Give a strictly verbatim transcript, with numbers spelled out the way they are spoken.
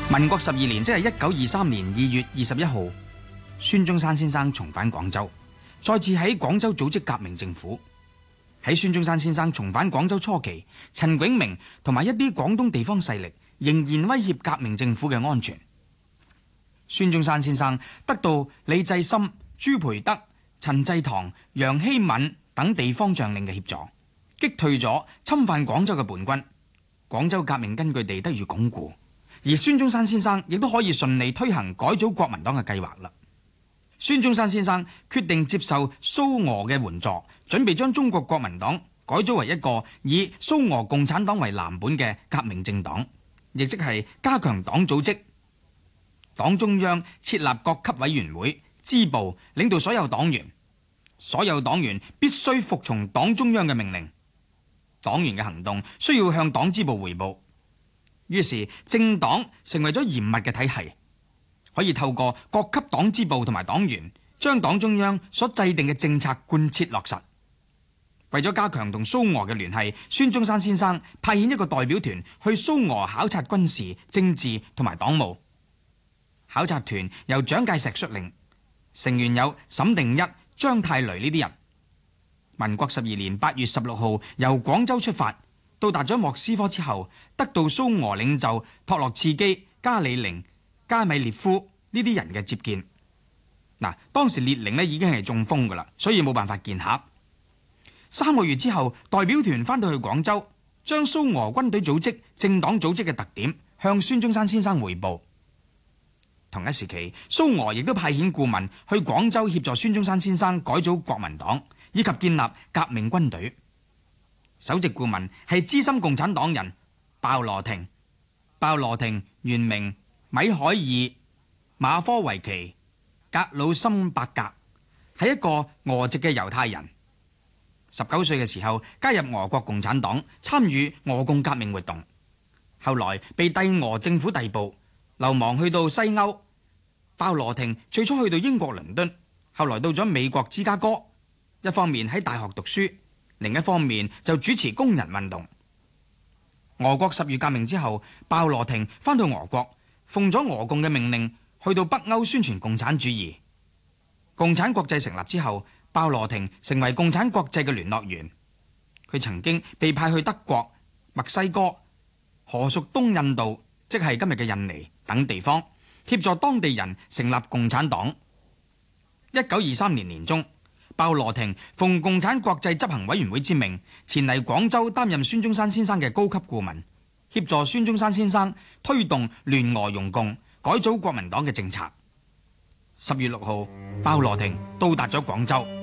民國十二年，即係一九二三年二月二十一號，孫中山先生重返廣州，再次喺廣州組織革命政府。喺孫中山先生重返廣州初期，陳炯明同埋一啲廣東地方勢力仍然威脅革命政府嘅安全。孫中山先生得到李濟深、朱培德、陳濟棠、楊希閔等地方將領嘅協助，擊退咗侵犯廣州嘅叛軍，廣州革命根據地得以鞏固。而孫中山先生亦都可以順利推行改組國民黨嘅計劃啦。孫中山先生決定接受蘇俄嘅援助，準備將中國國民黨改組為一個以蘇俄共產黨為藍本嘅革命政黨，亦即係加強黨組織。黨中央設立各級委員會、支部，領導所有黨員，所有黨員必須服從黨中央嘅命令。黨員嘅行動需要向黨支部匯報。於是政黨成為咗嚴密嘅體系，可以透過各級黨支部同埋黨員，將黨中央所制定嘅政策貫徹落實。為咗加強同蘇俄嘅聯繫，孫中山先生派遣一個代表團去蘇俄考察軍事、政治同埋黨務。考察團由蔣介石率領，成員有沈定一、張太雷呢啲人。民國十二年八月十六號由廣州出發，到達咗莫斯科之後，得到蘇俄領袖托洛茨基、加里寧、加米列夫呢啲人嘅接見。嗱，當時列寧呢已經係中風噶啦，所以冇辦法見客。三個月之後，代表團返到去廣州，將蘇俄軍隊組織、政黨組織嘅特點向孫中山先生匯報。同一時期，蘇俄亦都派遣顧問去廣州協助孫中山先生改組國民黨，以及建立革命軍隊。首席顧問係資深共產黨人鮑羅廷。鮑羅廷原名米海爾·馬科維奇·格魯森伯格，係一個俄籍嘅猶太人。十九歲嘅時候加入俄國共產黨，參與俄共革命活動，後來被帝俄政府逮捕，流亡去到西歐。鮑羅廷最初去到英國倫敦，後來到咗美國芝加哥，一方面喺大學讀書，另一方面就主持工人運動。俄國十月革命之後，鮑羅廷返到俄國，奉咗俄共嘅命令，去到北歐宣傳共產主義。共產國際成立之後，鮑羅廷成為共產國際嘅聯絡員。佢曾經被派去德國、墨西哥、荷屬東印度，即係今日嘅印尼等地方，協助當地人成立共產黨。一九二三年年中，鮑羅廷奉共產國際執行委員會之命，前嚟廣州擔任孫中山先生嘅高級顧問，協助孫中山先生推動聯俄容共、改組國民黨嘅政策。十月六號，鮑羅廷到達咗廣州。